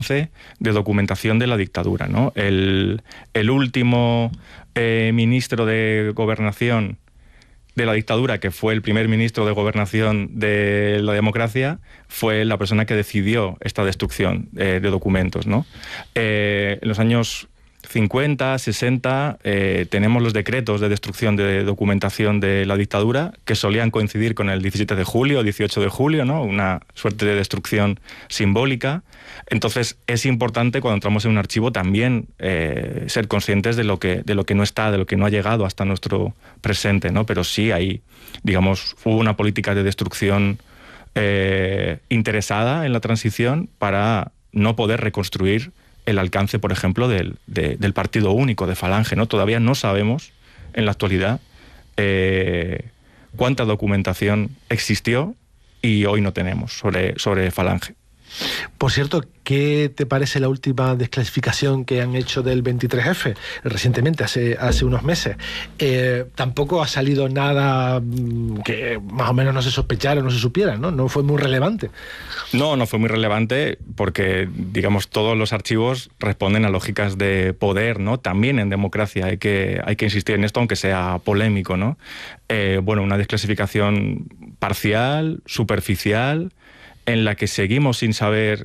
de documentación de la dictadura, ¿no? El último ministro de Gobernación de la dictadura, que fue el primer ministro de Gobernación de la democracia, fue la persona que decidió esta destrucción de documentos, ¿no? En los años 50, 60, tenemos los decretos de destrucción de documentación de la dictadura, que solían coincidir con el 17 de julio, 18 de julio, ¿no? Una suerte de destrucción simbólica. Entonces, es importante cuando entramos en un archivo también ser conscientes de lo que no está, de lo que no ha llegado hasta nuestro presente, ¿no? Pero sí hay, digamos, hubo una política de destrucción interesada en la transición para no poder reconstruir el alcance, por ejemplo, del partido único, de Falange, ¿no? Todavía no sabemos, en la actualidad, cuánta documentación existió y hoy no tenemos sobre Falange. Por cierto, ¿qué te parece la última desclasificación que han hecho del 23F recientemente, hace unos meses? Tampoco ha salido nada que más o menos no se sospechara, no se supiera, ¿no? No fue muy relevante. No fue muy relevante porque, digamos, todos los archivos responden a lógicas de poder, ¿no? También en democracia hay que insistir en esto, aunque sea polémico, ¿no? Una desclasificación parcial, superficial, en la que seguimos sin saber,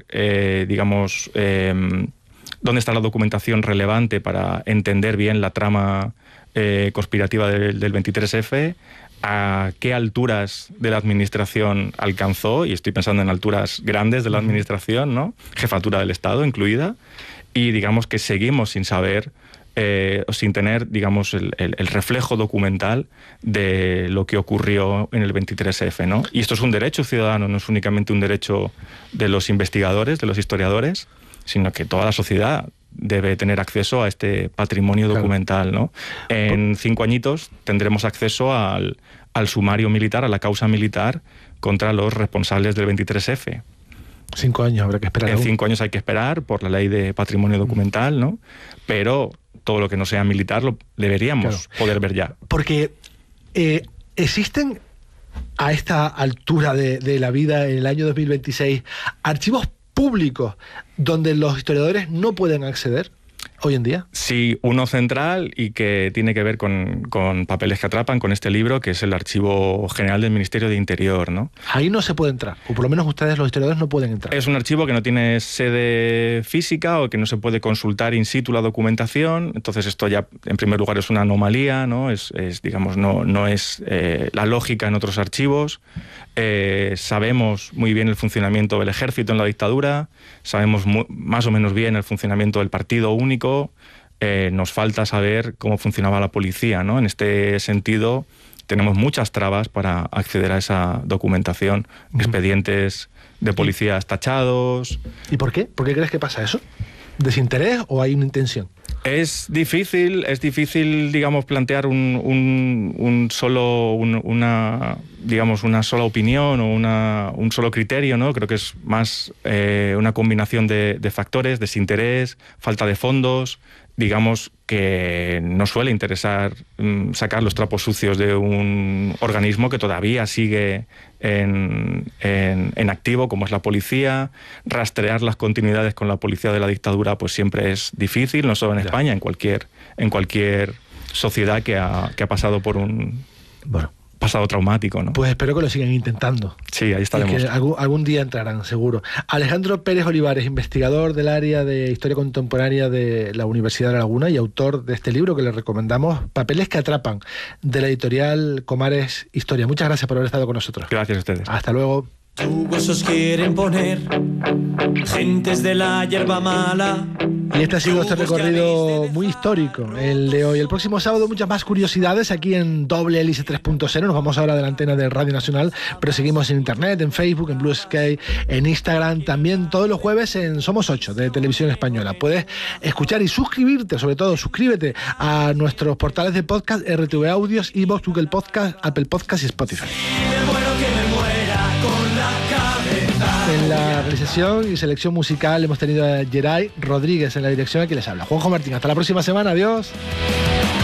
dónde está la documentación relevante para entender bien la trama conspirativa del 23F, a qué alturas de la administración alcanzó, y estoy pensando en alturas grandes de la administración, ¿no? Jefatura del Estado incluida, y digamos que seguimos sin saber sin tener, digamos, el reflejo documental de lo que ocurrió en el 23F, ¿no? Y esto es un derecho ciudadano, no es únicamente un derecho de los investigadores, de los historiadores, sino que toda la sociedad debe tener acceso a este patrimonio documental, ¿no? En 5 añitos tendremos acceso al sumario militar, a la causa militar contra los responsables del 23F. 5 años habrá que esperar. En 5 años hay que esperar por la ley de patrimonio documental, ¿no? Pero todo lo que no sea militar lo deberíamos poder ver ya. Porque existen a esta altura de la vida, en el año 2026, archivos públicos donde los historiadores no pueden acceder hoy en día. Sí, uno central y que tiene que ver con Papeles que atrapan, con este libro, que es el Archivo General del Ministerio de Interior, ¿no? Ahí no se puede entrar, o por lo menos ustedes, los historiadores, no pueden entrar. Es un archivo que no tiene sede física o que no se puede consultar in situ la documentación, entonces esto ya, en primer lugar, es una anomalía, ¿no? Digamos, no es la lógica en otros archivos. Sabemos muy bien el funcionamiento del ejército en la dictadura, sabemos más o menos bien el funcionamiento del partido único. Nos falta saber cómo funcionaba la policía, ¿no? En este sentido, tenemos muchas trabas para acceder a esa documentación, expedientes de policías tachados. ¿Y por qué? ¿Por qué crees que pasa eso? ¿Desinterés o hay una intención? Es difícil, digamos, plantear una sola opinión o un solo criterio, ¿no? Creo que es más una combinación de factores, desinterés, falta de fondos, digamos que no suele interesar sacar los trapos sucios de un organismo que todavía sigue en activo, como es la policía. Rastrear las continuidades con la policía de la dictadura pues siempre es difícil, no solo en España, en cualquier sociedad que ha pasado por un pasado traumático, ¿no? Pues espero que lo sigan intentando. Sí, ahí estaremos. Y que algún día entrarán, seguro. Alejandro Pérez Olivares, investigador del área de Historia Contemporánea de la Universidad de La Laguna y autor de este libro que le recomendamos, Papeles que atrapan, de la editorial Comares Historia. Muchas gracias por haber estado con nosotros. Gracias a ustedes. Hasta luego. Huesos quieren poner gentes de la hierba mala. Y este ha sido este recorrido muy histórico, el de hoy. El próximo sábado muchas más curiosidades aquí en Doble Hélice 3.0. Nos vamos ahora de la antena de Radio Nacional, pero seguimos en internet, en Facebook, en Blue Sky, en Instagram, también todos los jueves en Somos 8 de Televisión Española. Puedes escuchar y suscribirte, sobre todo suscríbete a nuestros portales de podcast, RTV Audios, iVoox, Google Podcast, Apple Podcast y Spotify. En la realización y selección musical hemos tenido a Geray Rodríguez en la dirección, aquí les habla Juanjo Martín. Hasta la próxima semana, adiós.